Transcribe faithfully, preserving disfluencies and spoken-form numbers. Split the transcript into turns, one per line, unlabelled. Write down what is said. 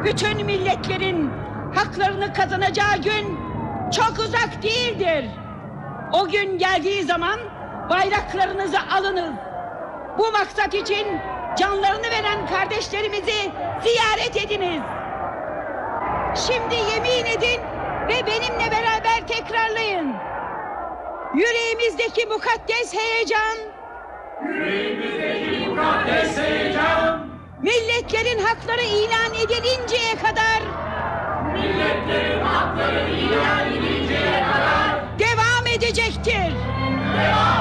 bütün milletlerin haklarını kazanacağı gün çok uzak değildir. O gün geldiği zaman bayraklarınızı alınız. Bu maksat için canlarını veren kardeşlerimizi ziyaret ediniz. Şimdi yemin edin ve benimle beraber tekrarlayın. Yüreğimizdeki mukaddes heyecan,
Yüreğimizdeki mukaddes heyecan,
milletlerin hakları ilan edilinceye kadar,
milletlerin hakları ilan edilinceye kadar
devam edecektir.
devam